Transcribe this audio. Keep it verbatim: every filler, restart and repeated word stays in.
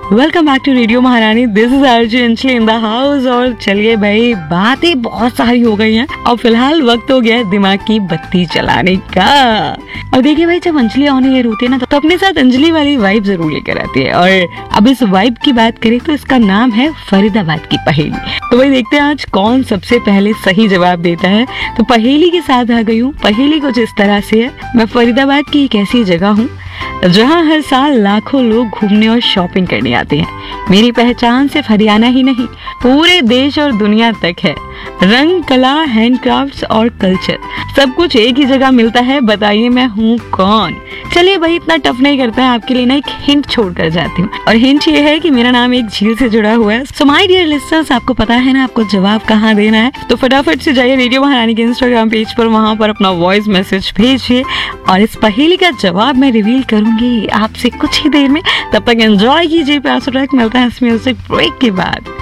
Welcome back to radio महारानी। This is RJ Anjali in the house. और चलिए भाई, बातें बहुत सारी हो गई हैं और फिलहाल वक्त हो गया है दिमाग की बत्ती चलाने का। और देखिए भाई, जब अंजलि ऑन एयर होती है ना तो अपने साथ अंजलि वाली वाइब जरूर लेकर आती है। और अब इस वाइब की बात करें तो इसका नाम है फरीदाबाद की पहेली। तो भाई देखते हैं आज कौन सबसे पहले सही जवाब देता है। तो पहेली के साथ आ गई हूँ। पहेली कुछ इस तरह से है, मैं फरीदाबाद की एक ऐसी जगह हूँ जहाँ हर साल लाखों लोग घूमने और शॉपिंग करने आते हैं। मेरी पहचान सिर्फ हरियाणा ही नहीं, पूरे देश और दुनिया तक है। रंग, कला, हैंडक्राफ्ट्स और कल्चर सब कुछ एक ही जगह मिलता है। बताइए मैं हूँ कौन? चलिए भाई, इतना टफ नहीं करता है, आपके लिए ना एक हिंट छोड़ कर जाती हूँ। और हिंट ये है कि मेरा नाम एक झील से जुड़ा हुआ है। सो माय डियर लिस्टर्स, आपको पता है ना आपको जवाब कहाँ देना है। तो फटाफट से जाइए रेडियो महारानी के इंस्टाग्राम पेज पर, वहां पर अपना वॉइस मैसेज भेजिए और इस पहेली का जवाब मैं रिवील करूंगी आपसे कुछ ही देर में। तब तक एंजॉय कीजिए प्यार से ट्रैक। मिलता है इस म्यूजिक ब्रेक के बाद।